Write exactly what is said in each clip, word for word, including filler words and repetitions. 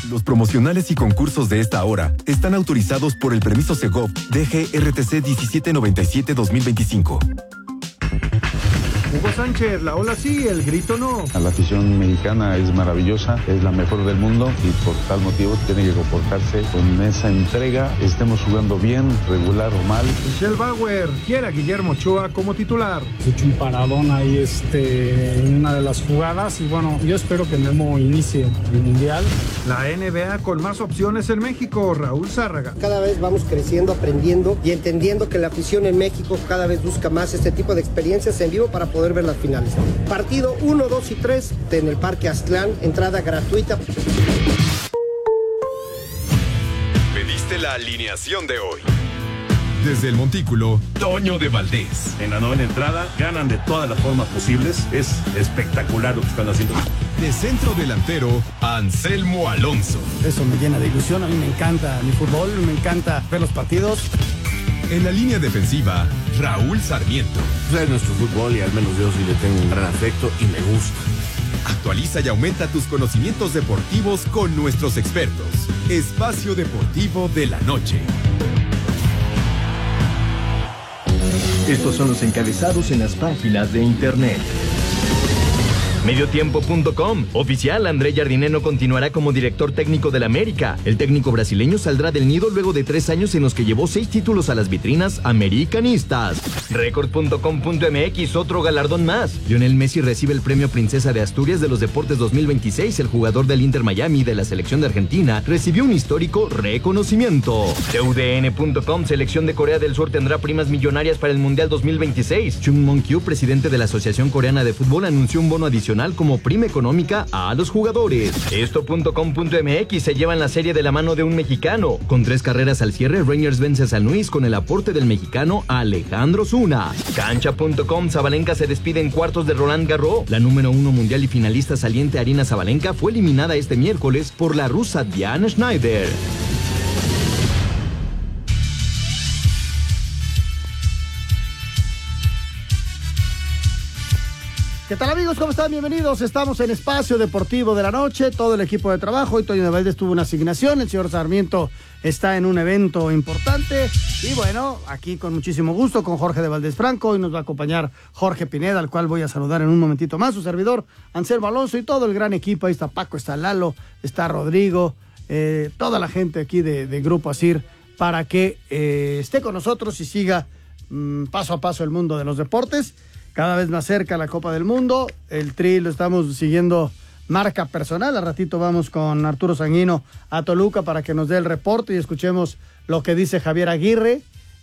Los promocionales y concursos de esta hora están autorizados por el permiso Segov D G R T C diecisiete noventa y siete dos mil veinticinco. Hugo Sánchez, la ola sí, el grito no. La afición mexicana es maravillosa, es la mejor del mundo y por tal motivo tiene que comportarse con esa entrega, estemos jugando bien, regular o mal. Michelle Bauer quiere a Guillermo Ochoa como titular. Se echó un paradón ahí este, en una de las jugadas y bueno, yo espero que Memo inicie el Mundial. La N B A con más opciones en México, Raúl Zárraga. Cada vez vamos creciendo, aprendiendo y entendiendo que la afición en México cada vez busca más este tipo de experiencias en vivo para poder ver las finales. Partido uno, dos y tres en el Parque Aztlán, entrada gratuita. Pediste la alineación de hoy. Desde el Montículo, Toño de Valdés. En la novena entrada, ganan de todas las formas posibles. Es espectacular lo que están haciendo. De centro delantero, Anselmo Alonso. Eso me llena de ilusión, a mí me encanta mi fútbol, me encanta ver los partidos. En la línea defensiva, Raúl Sarmiento. Es nuestro fútbol y al menos yo sí le tengo un gran afecto y me gusta. Actualiza y aumenta tus conocimientos deportivos con nuestros expertos. Espacio Deportivo de la Noche. Estos son los encabezados en las páginas de internet. Mediotiempo punto com. Oficial, André Jardine no continuará como director técnico del América. El técnico brasileño saldrá del nido luego de tres años en los que llevó seis títulos a las vitrinas americanistas. Record punto com punto m x, otro galardón más. Lionel Messi recibe el premio Princesa de Asturias de los Deportes dos mil veintiséis. El jugador del Inter Miami de la selección de Argentina recibió un histórico reconocimiento. T U D N punto com. Selección de Corea del Sur tendrá primas millonarias para el Mundial dos mil veintiséis. Chung Mong-kyu, presidente de la Asociación Coreana de Fútbol, anunció un bono adicional como prima económica a los jugadores. Esto punto com punto m x. Se llevan la serie de la mano de un mexicano. Con tres carreras al cierre, Rangers vence a San Luis con el aporte del mexicano Alejandro Zuna. Cancha punto com. Sabalenka se despide en cuartos de Roland Garros. La número uno mundial y finalista saliente Aryna Sabalenka fue eliminada este miércoles por la rusa Diana Schneider. ¿Qué tal, amigos? ¿Cómo están? Bienvenidos. Estamos en Espacio Deportivo de la Noche, todo el equipo de trabajo. Y Toño de Valdés tuvo una asignación, el señor Sarmiento está en un evento importante. Y bueno, aquí con muchísimo gusto con Jorge de Valdés Franco. Hoy nos va a acompañar Jorge Pineda, al cual voy a saludar en un momentito más. Su servidor, Anselmo Alonso, y todo el gran equipo. Ahí está Paco, está Lalo, está Rodrigo, eh, toda la gente aquí de, de Grupo Asir, para que eh, esté con nosotros y siga mmm, paso a paso el mundo de los deportes. Cada vez más cerca la Copa del Mundo, el Tri lo estamos siguiendo marca personal. Al ratito vamos con Arturo Sanguino a Toluca para que nos dé el reporte y escuchemos lo que dice Javier Aguirre.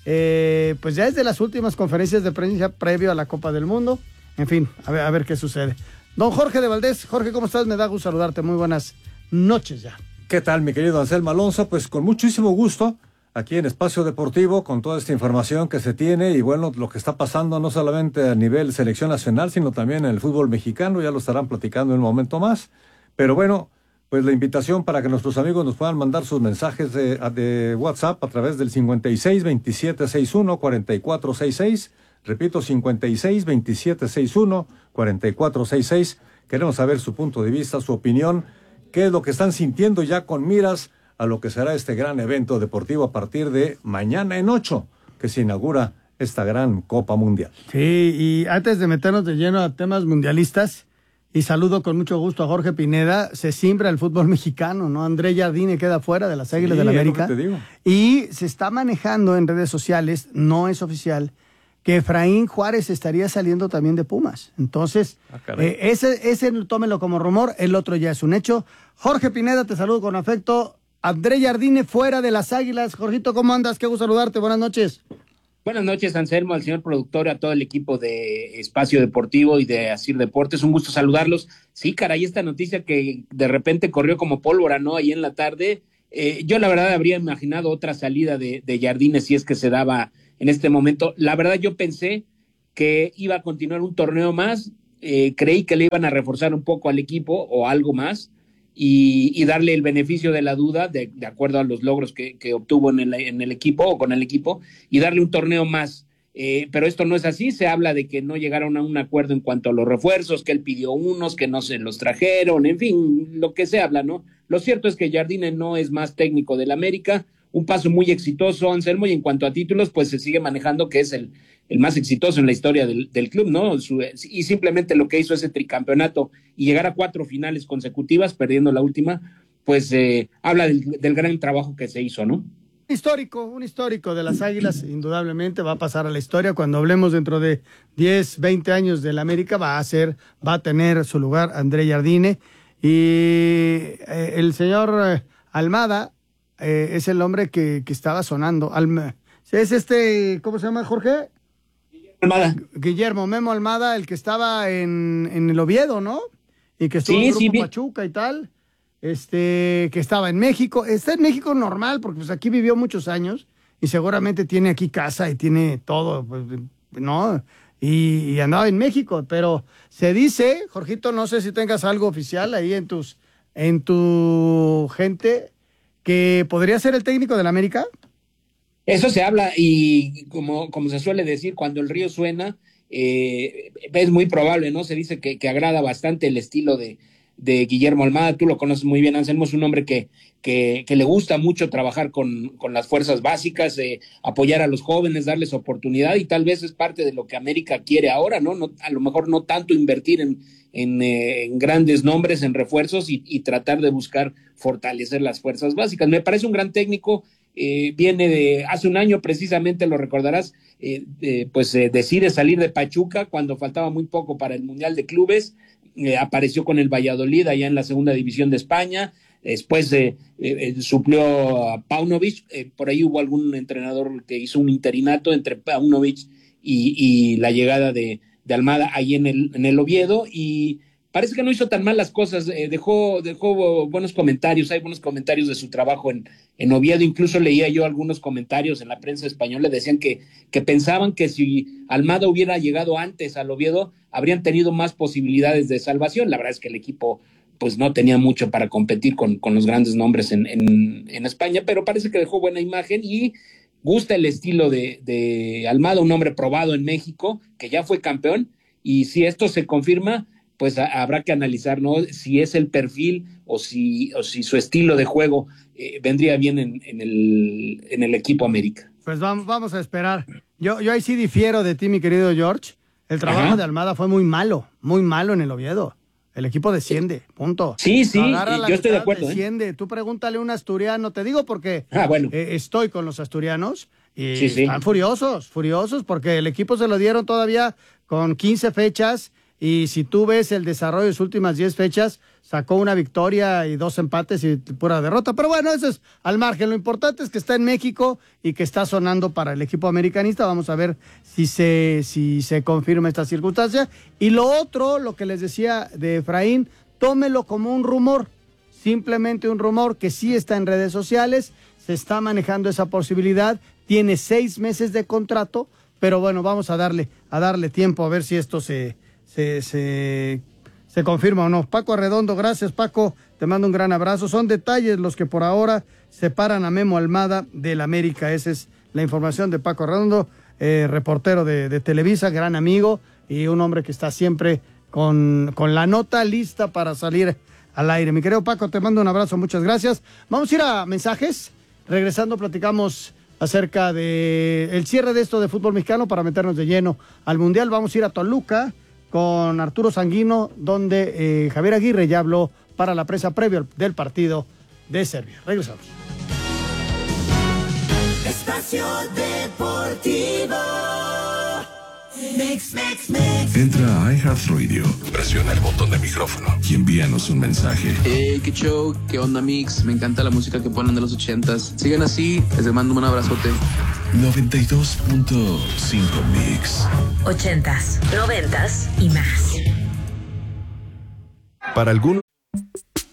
Eh, pues ya es de las últimas conferencias de prensa previo a la Copa del Mundo. En fin, a ver, a ver qué sucede. Don Jorge de Valdés. Jorge, ¿cómo estás? Me da gusto saludarte. Muy buenas noches ya. ¿Qué tal, mi querido Anselmo Alonso? Pues con muchísimo gusto, aquí en Espacio Deportivo, con toda esta información que se tiene y bueno, lo que está pasando no solamente a nivel selección nacional, sino también en el fútbol mexicano, ya lo estarán platicando en un momento más. Pero bueno, pues la invitación para que nuestros amigos nos puedan mandar sus mensajes de, de WhatsApp a través del cincuenta y seis, veintisiete sesenta y uno, cuarenta y cuatro sesenta y seis. Repito, cincuenta y seis, veintisiete sesenta y uno, cuarenta y cuatro sesenta y seis. Queremos saber su punto de vista, su opinión, qué es lo que están sintiendo ya con miras a lo que será este gran evento deportivo a partir de mañana en ocho, que se inaugura esta gran Copa Mundial. Sí, y antes de meternos de lleno a temas mundialistas, y saludo con mucho gusto a Jorge Pineda, se simbra el fútbol mexicano, ¿no? André Jardine queda fuera de las Águilas Sí, del América. te digo. Y se está manejando en redes sociales, no es oficial, que Efraín Juárez estaría saliendo también de Pumas. Entonces, Ah, eh, ese, ese tómelo como rumor, el otro ya es un hecho. Jorge Pineda, te saludo con afecto. André Jardine fuera de las Águilas. Jorgito, ¿cómo andas? Qué gusto saludarte. Buenas noches. Buenas noches, Anselmo, al señor productor, a todo el equipo de Espacio Deportivo y de Asir Deportes. Un gusto saludarlos. Sí, caray, esta noticia que de repente corrió como pólvora, ¿no? Ahí en la tarde. Eh, yo la verdad habría imaginado otra salida de, de Jardine si es que se daba en este momento. La verdad yo pensé que iba a continuar un torneo más. Eh, creí que le iban a reforzar un poco al equipo o algo más. Y, y darle el beneficio de la duda de, de acuerdo a los logros que, que obtuvo en el, en el equipo o con el equipo y darle un torneo más. Eh, pero esto no es así, se habla de que no llegaron a un acuerdo en cuanto a los refuerzos, que él pidió unos, que no se los trajeron, en fin, lo que se habla, ¿no? Lo cierto es que Jardine no es más técnico del América, un paso muy exitoso, Anselmo, y en cuanto a títulos, pues se sigue manejando que es el, el más exitoso en la historia del, del club, ¿no? Su, y simplemente lo que hizo ese tricampeonato y llegar a cuatro finales consecutivas, perdiendo la última, pues eh, habla del, del gran trabajo que se hizo, ¿no? Histórico, un histórico de las Águilas, indudablemente va a pasar a la historia. Cuando hablemos dentro de diez, veinte años del América, va a ser, va a tener su lugar André Jardine. Y eh, el señor eh, Almada eh, es el hombre que, que estaba sonando. Alma, es este, ¿cómo se llama, Jorge? Almada. Guillermo Memo Almada, el que estaba en, en el Oviedo, ¿no? Y que estuvo sí, en el Grupo sí, Pachuca y tal. Este, que estaba en México, está en México normal, porque pues aquí vivió muchos años y seguramente tiene aquí casa y tiene todo, pues, ¿no? Y, y andaba en México, pero se dice, Jorgito, no sé si tengas algo oficial ahí en tus, en tu gente, que podría ser el técnico del América. Eso se habla y como, como se suele decir, cuando el río suena, eh, es muy probable, ¿no? Se dice que, que agrada bastante el estilo de de Guillermo Almada, tú lo conoces muy bien, Anselmo, es un hombre que, que, que le gusta mucho trabajar con, con las fuerzas básicas, eh, apoyar a los jóvenes, darles oportunidad, y tal vez es parte de lo que América quiere ahora, ¿no? no a lo mejor no tanto invertir en, en, eh, en grandes nombres, en refuerzos, y, y tratar de buscar fortalecer las fuerzas básicas. Me parece un gran técnico, eh, viene de hace un año precisamente, lo recordarás, eh, eh, pues eh, decide salir de Pachuca cuando faltaba muy poco para el Mundial de Clubes. Eh, apareció con el Valladolid allá en la segunda división de España, después eh, eh, suplió a Paunovic, eh, por ahí hubo algún entrenador que hizo un interinato entre Paunovic y, y la llegada de, de Almada ahí en el, en el Oviedo, y parece que no hizo tan mal las cosas, eh, dejó, dejó buenos comentarios, hay buenos comentarios de su trabajo en, en Oviedo, incluso leía yo algunos comentarios en la prensa española, decían que, que pensaban que si Almada hubiera llegado antes al Oviedo, habrían tenido más posibilidades de salvación. La verdad es que el equipo pues no tenía mucho para competir con, con los grandes nombres en, en, en España, pero parece que dejó buena imagen y gusta el estilo de, de Almada, un hombre probado en México, que ya fue campeón, y si esto se confirma, pues a, habrá que analizar, ¿no? Si es el perfil o si, o si su estilo de juego eh, vendría bien en, en, el, en el equipo América. Pues vamos, vamos a esperar. Yo, yo ahí sí difiero de ti, mi querido George. El trabajo Ajá. de Almada fue muy malo, muy malo en el Oviedo. El equipo desciende, punto. Sí, sí, yo estoy de acuerdo. Desciende. ¿eh? Tú pregúntale a un asturiano, te digo porque ah, bueno. eh, estoy con los asturianos y sí, sí. están furiosos, furiosos porque el equipo se lo dieron todavía con quince fechas y si tú ves el desarrollo de sus últimas diez fechas, sacó una victoria y dos empates y pura derrota. Pero bueno, eso es al margen. Lo importante es que está en México y que está sonando para el equipo americanista. Vamos a ver si se, si se confirma esta circunstancia. Y lo otro, lo que les decía de Efraín, tómelo como un rumor. Simplemente un rumor que sí está en redes sociales. Se está manejando esa posibilidad. Tiene seis meses de contrato. Pero bueno, vamos a darle, a darle tiempo a ver si esto se... se, se ¿Se confirma o no? Paco Arredondo, gracias Paco, te mando un gran abrazo. Son detalles los que por ahora separan a Memo Almada del América. Esa es la información de Paco Arredondo, eh, reportero de, de Televisa, gran amigo y un hombre que está siempre con, con la nota lista para salir al aire. Mi querido Paco, te mando un abrazo, muchas gracias. Vamos a ir a mensajes. Regresando platicamos acerca de el cierre de esto de fútbol mexicano para meternos de lleno al Mundial. Vamos a ir a Toluca con Arturo Sanguino, donde eh, Javier Aguirre ya habló para la prensa previo del partido de Serbia. Regresamos. Espacio Deportivo. Mix, mix, mix. Entra a iHeartRadio, presiona el botón de micrófono y envíanos un mensaje. Hey, qué show, qué onda Mix, me encanta la música que ponen de los ochentas. Sigan así, les mando un abrazote. noventa y dos punto cinco Mix. Ochentas, noventas y más. Para algún